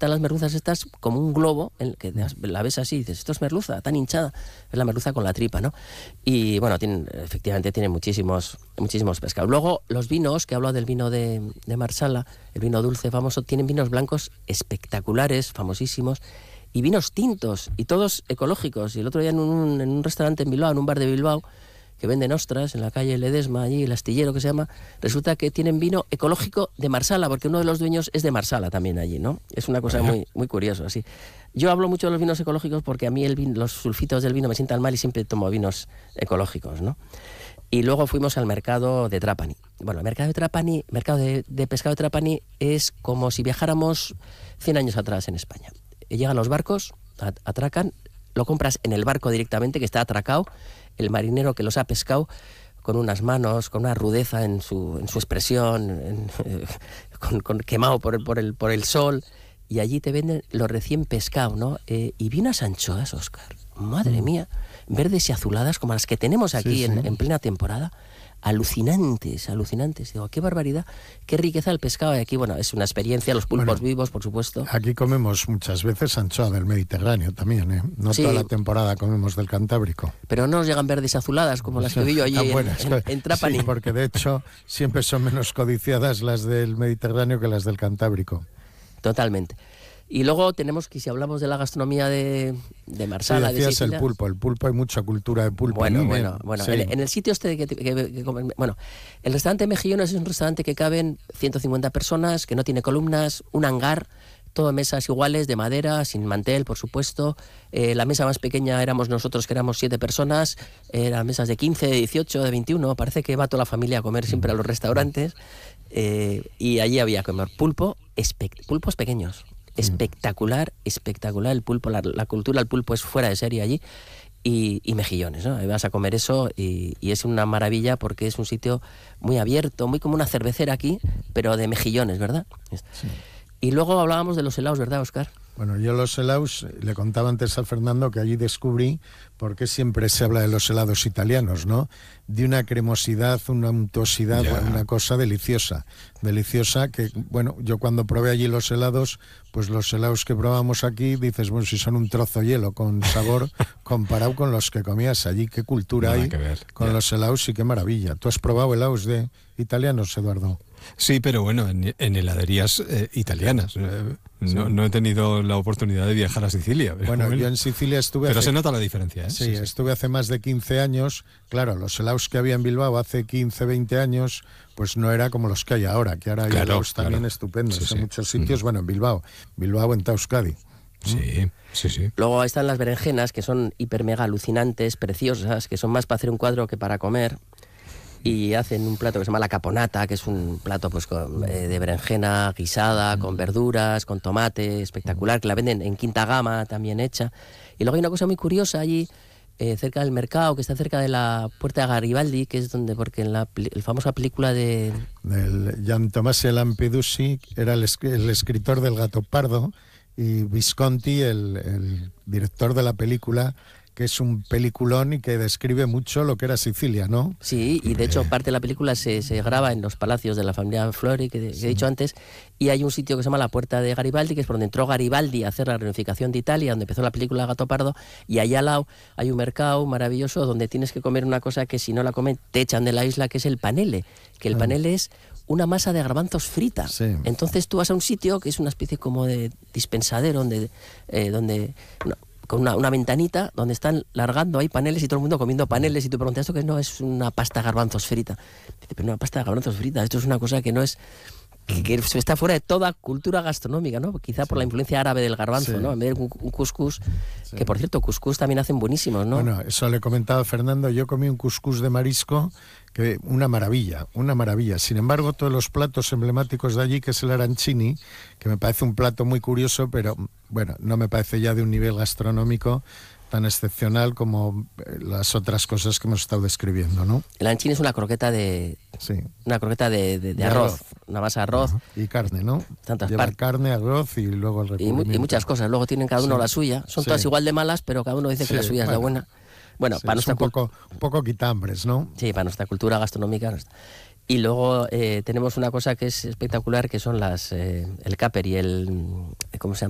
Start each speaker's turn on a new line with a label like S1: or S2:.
S1: están las merluzas estas como un globo, en el que la ves así y dices, esto es merluza, tan hinchada. Es la merluza con la tripa, ¿no? Y bueno, efectivamente tiene muchísimos pescados. Luego, los vinos, que he hablado del vino de Marsala, el vino dulce famoso, tienen vinos blancos espectaculares, famosísimos, y vinos tintos, y todos ecológicos. Y el otro día en un restaurante en Bilbao, en un bar de Bilbao, que venden ostras en la calle Ledesma, allí el astillero que se llama, resulta que tienen vino ecológico de Marsala, porque uno de los dueños es de Marsala también allí, ¿no? Es una cosa muy, muy curiosa, así. Yo hablo mucho de los vinos ecológicos porque a mí los sulfitos del vino me sientan mal y siempre tomo vinos ecológicos, ¿no? Y luego fuimos al mercado de Trapani. Bueno, el mercado de Trapani, mercado de pescado de Trapani, es como si viajáramos 100 años atrás en España. Llegan los barcos, atracan, lo compras en el barco directamente, que está atracado, el marinero que los ha pescado con unas manos, con una rudeza en su expresión, quemado por el sol, y allí te venden lo recién pescado, ¿no? Y vi unas anchoas, Óscar, madre mía, verdes y azuladas como las que tenemos aquí en plena temporada. Alucinantes. Digo, qué barbaridad, qué riqueza el pescado. Y aquí, bueno, es una experiencia, los pulpos vivos, por supuesto.
S2: Aquí comemos muchas veces anchoa del Mediterráneo también, ¿eh? No toda la temporada comemos del Cantábrico.
S1: Pero no nos llegan verdes y azuladas como las que vi yo allí en Trapani.
S2: Sí, porque de hecho siempre son menos codiciadas las del Mediterráneo que las del Cantábrico.
S1: Totalmente. Y luego tenemos que, si hablamos de la gastronomía de Marsala,
S2: sí, decías el pulpo, hay mucha cultura de pulpo.
S1: Bueno, sí. En el sitio este bueno, el restaurante Mejillones es un restaurante que caben 150 personas, que no tiene columnas, un hangar, todo mesas iguales, de madera, sin mantel, por supuesto. La mesa más pequeña éramos nosotros, que éramos 7 personas, eran mesas de 15, de 18, de 21, parece que va toda la familia a comer siempre a los restaurantes, y allí había que comer pulpos pequeños. Espectacular el pulpo, la cultura del pulpo es fuera de serie allí, y mejillones, ¿no? Ahí vas a comer eso y es una maravilla porque es un sitio muy abierto, muy como una cervecera aquí, pero de mejillones, ¿verdad? Sí. Y luego hablábamos de los helados, ¿verdad, Óscar?
S2: Bueno, yo los helados, le contaba antes a Fernando que allí descubrí por qué siempre se habla de los helados italianos, ¿no? De una cremosidad, una untuosidad, una cosa deliciosa que, bueno, yo cuando probé allí los helados, pues los helados que probamos aquí, dices, bueno, si son un trozo de hielo con sabor comparado con los que comías allí, qué cultura hay con los helados y qué maravilla. ¿Tú has probado helados de italianos, Eduardo?
S3: Sí, pero bueno, en heladerías italianas. No he tenido la oportunidad de viajar a Sicilia.
S2: Bueno, yo en Sicilia estuve...
S3: Pero se nota la diferencia, ¿eh?
S2: Sí, estuve hace más de 15 años. Claro, los helados que había en Bilbao hace 15, 20 años, pues no era como los que hay ahora, que ahora hay helados también estupendos en muchos sitios. Bueno, en Bilbao, en Tauskadi.
S3: Sí.
S1: Luego están las berenjenas, que son hiper mega alucinantes, preciosas, que son más para hacer un cuadro que para comer. Y hacen un plato que se llama la caponata, que es un plato pues de berenjena guisada, con verduras, con tomate, espectacular, que la venden en quinta gama, también hecha. Y luego hay una cosa muy curiosa allí, cerca del mercado, que está cerca de la Puerta de Garibaldi, que es donde, porque en la famosa película de...
S2: Gian Tommaso Lampedusi era el escritor del Gato Pardo, y Visconti, el director de la película, que es un peliculón y que describe mucho lo que era Sicilia, ¿no?
S1: Sí, y de hecho parte de la película se graba en los palacios de la familia Flori, que he dicho antes, y hay un sitio que se llama la Puerta de Garibaldi, que es por donde entró Garibaldi a hacer la reunificación de Italia, donde empezó la película Gato Pardo, y allá al lado hay un mercado maravilloso donde tienes que comer una cosa que si no la comen te echan de la isla, que es el panele, que el panele es una masa de garbanzos frita. Sí. Entonces tú vas a un sitio que es una especie como de dispensadero con una ventanita donde están largando ahí paneles y todo el mundo comiendo paneles, y tú preguntas, ¿esto qué? No, es una pasta de garbanzos frita. Dice, pero una pasta de garbanzos frita, esto es una cosa que no es... que está fuera de toda cultura gastronómica, ¿no? Quizá por la influencia árabe del garbanzo, ¿no? En vez de un cuscús, que por cierto, cuscús también hacen buenísimos, ¿no?
S2: Bueno, eso le comentaba a Fernando, yo comí un cuscús de marisco, que una maravilla. Sin embargo, todos los platos emblemáticos de allí, que es el arancini, que me parece un plato muy curioso, pero bueno, no me parece ya de un nivel gastronómico tan excepcional como las otras cosas que hemos estado describiendo, ¿no?
S1: El arancini es una croqueta de arroz, una masa de arroz.
S2: Y carne, ¿no? Lleva carne, arroz y luego el recubrimiento.
S1: Y muchas cosas, luego tienen cada uno la suya. Son todas igual de malas, pero cada uno dice que la suya es la buena. Bueno, para nuestra
S2: un poco quitambres, ¿no?
S1: Sí, para nuestra cultura gastronómica. Y luego tenemos una cosa que es espectacular, que son el caper y el... ¿cómo se